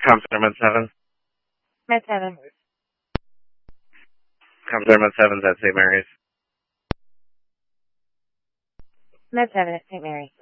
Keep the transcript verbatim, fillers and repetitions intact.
Counselor Med seven. Med seven. Counselor Med seven's at Saint Mary's. Med seven at Saint Mary's.